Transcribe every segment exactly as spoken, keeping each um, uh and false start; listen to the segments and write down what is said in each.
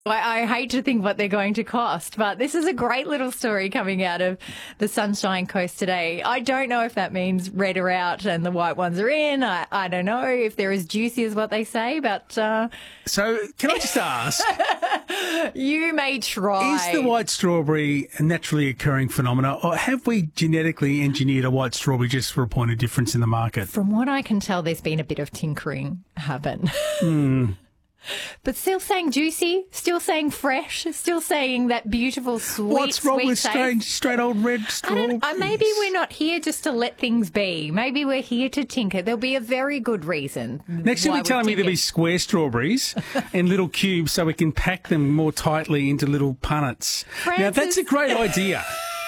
I, I hate to think what they're going to cost, but this is a great little story coming out of the Sunshine Coast today. I don't know if that means red are out and the white ones are in. I, I don't know if they're as juicy as what they say, but... Uh... So can I just ask... You may try. Is the white strawberry a naturally occurring phenomenon, or have we genetically engineered a white strawberry just for a point of difference in the market? From what I can tell, there's been a bit of tinkering happen. Hmm. But still saying juicy, still saying fresh, still saying that beautiful sweet, What's wrong sweet with taste. straight, straight old red strawberries? Uh, maybe we're not here just to let things be. Maybe we're here to tinker. There'll be a very good reason. Next time you're telling me there'll be square strawberries in little cubes so we can pack them more tightly into little punnets. Francis. Now, that's a great idea.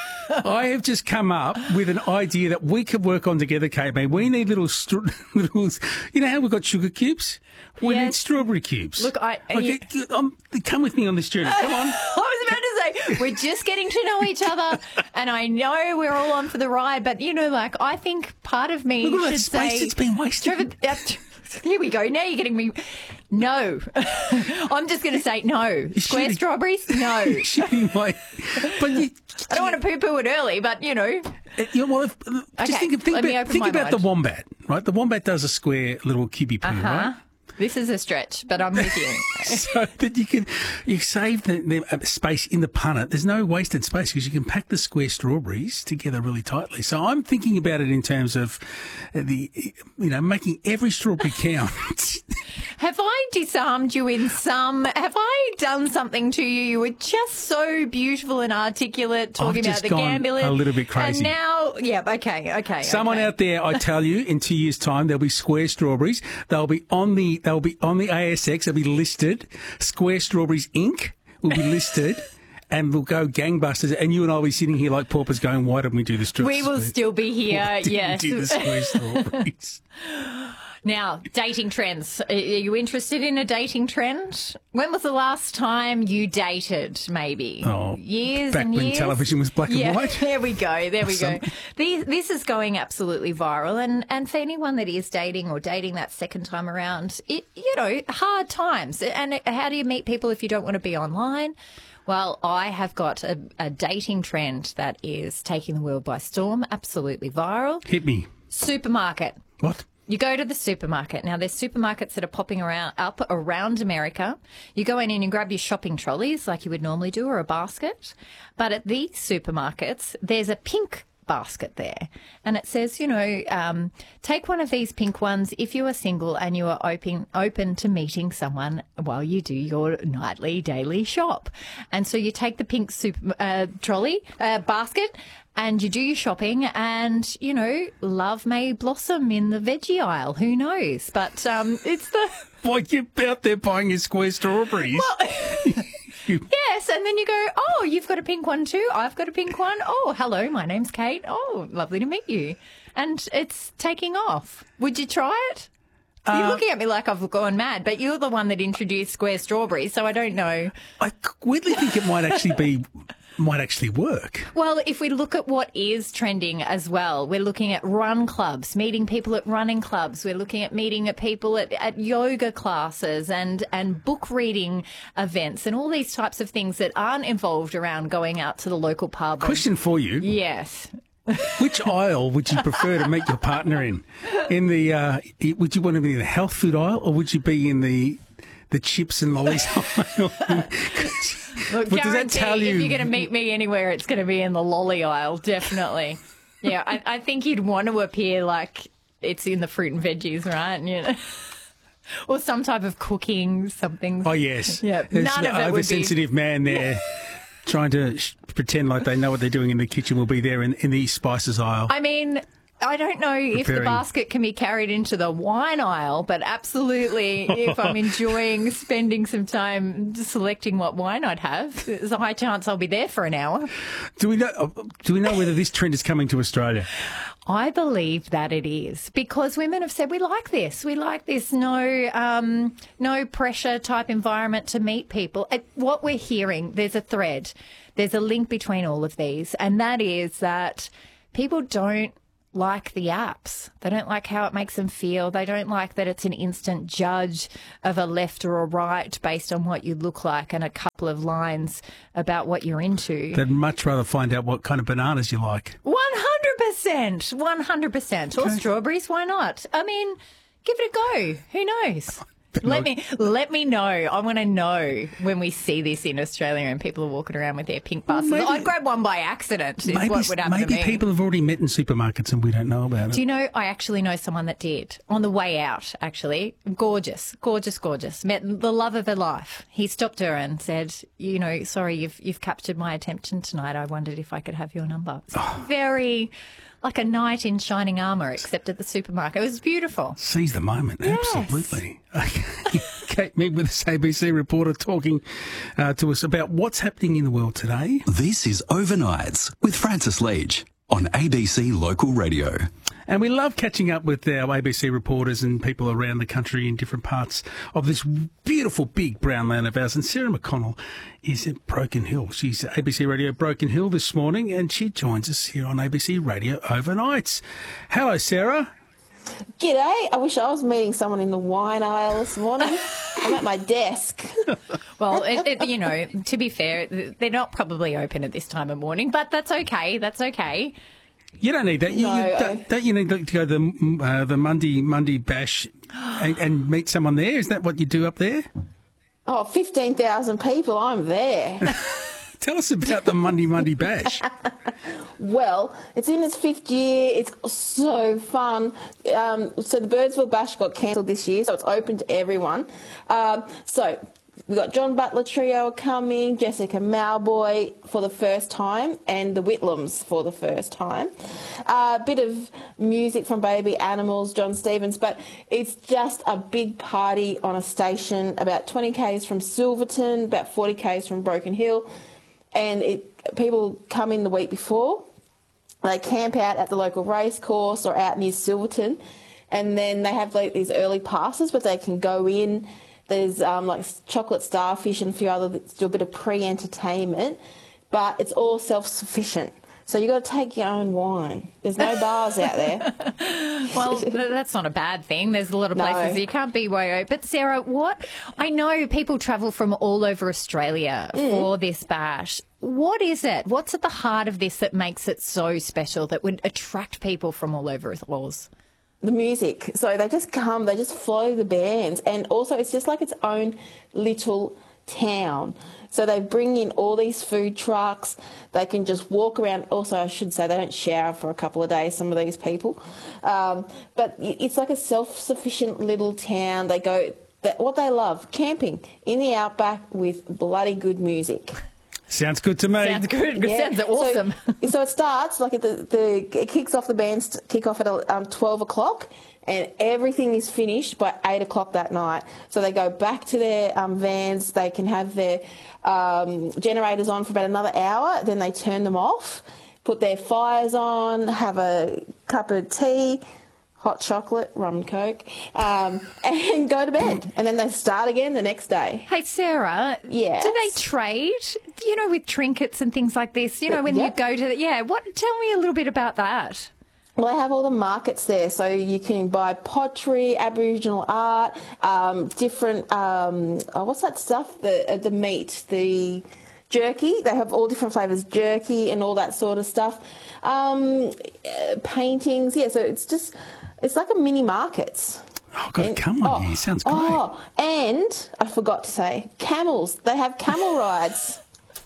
I have just come up with an idea that we could work on together, Kate. Man. We need little, str- little, you know how we've got sugar cubes? We Yes. need strawberry cubes. Look, I- Okay, um, come with me on this journey. Come on. I was about to say, we're just getting to know each other, and I know we're all on for the ride, but, you know, like, I think part of me Look at all should that space say... that's been wasted. Trevor, uh, here we go. Now you're getting me... No. I'm just going to say no. Square shooting- strawberries? No. Shooting my, but you, I don't want to poo-poo it early, but, you know... Uh, you know, well, if, uh, Okay, just think, think let me about, open think my about the mind. wombat, right? The wombat does a square little cubey poo, Uh-huh. right? This is a stretch, but I'm with you. So that you can you save the, the uh, space in the punnet. There's no wasted space because you can pack the square strawberries together really tightly. So I'm thinking about it in terms of the, you know, making every strawberry count. Have I disarmed you in some... Have I done something to you? You were just so beautiful and articulate talking I've about just the gone gambling. a little bit crazy. And now... Yeah, okay, okay. Someone okay. out there, I tell you, in two years' time, there'll be square strawberries. They'll be on the they'll be on the A S X. They'll be listed. Square Strawberries Incorporated will be listed. And we'll go gangbusters, and you and I will be sitting here like paupers going, why didn't we do the strawberries? We will still be here, Why didn't yes. we do the square strawberries? Now, dating trends. Are you interested in a dating trend? When was the last time you dated, maybe? Oh, years back and when years? television was black and yeah, white. There we go. There we go. Awesome. These, this is going absolutely viral. And, and for anyone that is dating or dating that second time around, it, you know, hard times. And how do you meet people if you don't want to be online? Well, I have got a, a dating trend that is taking the world by storm, absolutely viral. Hit me. Supermarket. What? You go to the supermarket. Now, there's supermarkets that are popping around up around America. You go in and you grab your shopping trolleys like you would normally do, or a basket. But at these supermarkets, there's a pink basket there. And it says, you know, um, take one of these pink ones if you are single and you are open, open to meeting someone while you do your nightly, daily shop. And so you take the pink super, uh, trolley, uh, basket, and you do your shopping, and, you know, love may blossom in the veggie aisle. Who knows? But um, it's the... Why, you're out there buying your square strawberries. Well, yes, and then you go, oh, you've got a pink one too. I've got a pink one. Oh, hello, my name's Kate. Oh, lovely to meet you. And it's taking off. Would you try it? You're Uh, looking at me like I've gone mad, but you're the one that introduced square strawberries, so I don't know. I weirdly think it might actually be, might actually work. Well, if we look at what is trending as well, we're looking at run clubs, meeting people at running clubs. We're looking at meeting at people at, at yoga classes and, and book reading events and all these types of things that aren't involved around going out to the local pub. and- Question for you. Yes. Which aisle would you prefer to meet your partner in? In the, uh, would you want to be in the health food aisle, or would you be in the the chips and lollies aisle? Look, But does that guarantee tell you- if you're going to meet me anywhere, it's going to be in the lolly aisle, definitely. Yeah, I, I think you'd want to appear like it's in the fruit and veggies, right? You know? Or some type of cooking, something. Oh, yes. Yeah, There's none an of it would be- oversensitive man there trying to sh- pretend like they know what they're doing in the kitchen will be there in, in the spices aisle. I mean, I don't know if the Preparing. basket can be carried into the wine aisle, but absolutely, if I'm enjoying spending some time selecting what wine I'd have, there's a high chance I'll be there for an hour. Do we know? uh, Do we know whether this trend is coming to Australia? I believe that it is, because women have said we like this. We like this no um, no pressure type environment to meet people. And what we're hearing, there's a thread, there's a link between all of these, and that is that people don't like the apps. They don't like how it makes them feel. They don't like that it's an instant judge of a left or a right based on what you look like and a couple of lines about what you're into. They'd much rather find out what kind of bananas you like. one hundred percent. one hundred percent. Or strawberries, why not? I mean, give it a go. Who knows? Let me let me know. I want to know when we see this in Australia and people are walking around with their pink baskets. Well, maybe- I'd grab one by accident is Maybe, what would happen maybe to me. people have already met in supermarkets and we don't know about it. Do you know, I actually know someone that did on the way out, actually. Gorgeous, gorgeous, gorgeous. Met the love of her life. He stopped her and said, you know, sorry, you've you've captured my attention tonight. I wondered if I could have your number. It's Oh. very like a knight in shining armour, except at the supermarket. It was beautiful. Seize the moment. Yes. Absolutely. Okay. Kate Mead with this A B C reporter talking uh, to us about what's happening in the world today. This is Overnights with Francis Leach on A B C Local Radio. And we love catching up with our A B C reporters and people around the country in different parts of this beautiful big brown land of ours. And Sarah McConnell is at Broken Hill. She's at A B C Radio Broken Hill this morning and she joins us here on A B C Radio Overnights. Hello, Sarah. G'day. I wish I was meeting someone in the wine aisle this morning. I'm at my desk. Well, it, it, you know, to be fair, they're not probably open at this time of morning, but that's okay. That's okay. You don't need that. You, No, you, I- don't, don't you need to go to the, uh, the Monday, Monday bash and, and meet someone there? Is that what you do up there? Oh, fifteen thousand people. I'm there. Tell us about the Monday, Monday bash. Well, it's in its fifth year. It's so fun. Um, so the Birdsville Bash got cancelled this year, so it's open to everyone. Um, so we've got John Butler Trio coming, Jessica Malboy for the first time, and the Whitlams for the first time. A uh, bit of music from Baby Animals, John Stevens, but it's just a big party on a station about twenty kays from Silverton, about forty kays from Broken Hill. And it, people come in the week before, they camp out at the local race course or out near Silverton, and then they have like these early passes but they can go in. There's um, like chocolate starfish and a few other, do a bit of pre-entertainment, but it's all self-sufficient. So you've got to take your own wine. There's no bars out there. Well, th- that's not a bad thing. There's a lot of No. places you can't be way out. But Sarah, what I know people travel from all over Australia for this bash. What is it? What's at the heart of this that makes it so special that would attract people from all over Oz? The music. So they just come, they just follow the bands. And also it's just like its own little town. So they bring in all these food trucks. They can just walk around. Also, I should say they don't shower for a couple of days, some of these people. Um, but it's like a self-sufficient little town. They go, that, what they love, camping in the outback with bloody good music. Sounds good to me. Sounds good. Yeah. Sounds awesome. So, so it starts like at the, the it kicks off, the bands kick off at um, twelve o'clock, and everything is finished by eight o'clock that night. So they go back to their um, vans. They can have their um, generators on for about another hour. Then they turn them off, put their fires on, have a cup of tea, hot chocolate, rum and coke, um, and go to bed. And then they start again the next day. Hey, Sarah, Yes. do they trade, you know, with trinkets and things like this? You know, when Yeah. you go to the, yeah, what? Tell me a little bit about that. Well, they have all the markets there, so you can buy pottery, Aboriginal art, um, different, um, oh, what's that stuff? The uh, the meat, the jerky. They have all different flavours, jerky and all that sort of stuff. Um, uh, paintings, yeah. So it's just, it's like a mini markets. Oh, I've got to come on here. Sounds great. Oh, and I forgot to say, camels. They have camel rides.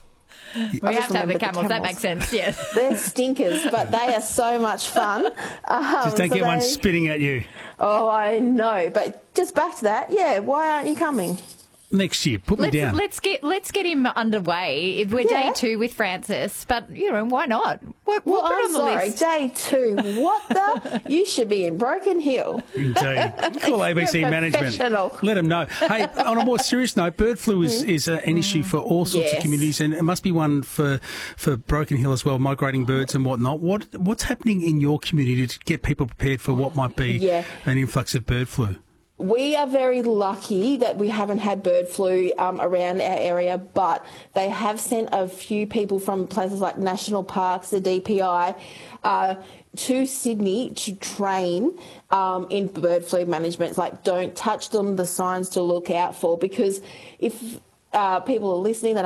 We I have just to have the remembered the camels. That camels. makes sense. Yes. They're stinkers, but they are so much fun. Um, Just don't so get one they- spitting at you. Oh, I know, but just back to that. Yeah, why aren't you coming? Next year, put me Let's, down. let's get let's get him underway. If we're Yeah. day two with Francis, but you know why not? We'll, we'll Well, put it I'm on the sorry, list. day two. What the? You should be in Broken Hill. Indeed. Call A B C You're management. professional. Let them know. Hey, on a more serious note, bird flu is, is uh, an issue for all sorts of Yes. communities, and it must be one for for Broken Hill as well, migrating birds and whatnot. What What's happening in your community to get people prepared for what might be Yeah. an influx of bird flu? We are very lucky that we haven't had bird flu um, around our area, but they have sent a few people from places like national parks, the D P I, uh, to Sydney to train um, in bird flu management. It's like, don't touch them, the signs to look out for, because if uh, people are listening, they